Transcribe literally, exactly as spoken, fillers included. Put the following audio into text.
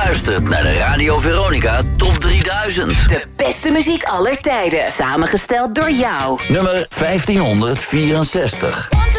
luistert naar de Radio Veronica Top drieduizend. De beste muziek aller tijden. Samengesteld door jou. Nummer vijftienhonderdvierenzestig.